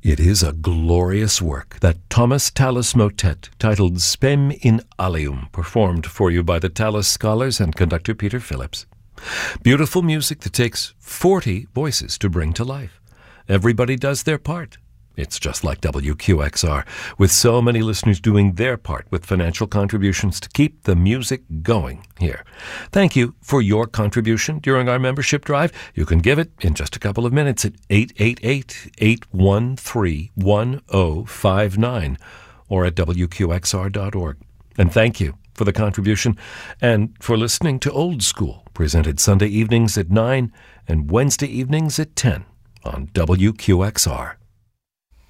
It is a glorious work, that Thomas Tallis motet titled Spem in Alium, performed for you by the Tallis Scholars and conductor Peter Phillips. Beautiful music that takes 40 voices to bring to life. Everybody does their part. It's just like WQXR, with so many listeners doing their part with financial contributions to keep the music going here. Thank you for your contribution during our membership drive. You can give it in just a couple of minutes at 888-813-1059 or at WQXR.org. And thank you for the contribution and for listening to Old School, presented Sunday evenings at 9 and Wednesday evenings at 10 on WQXR.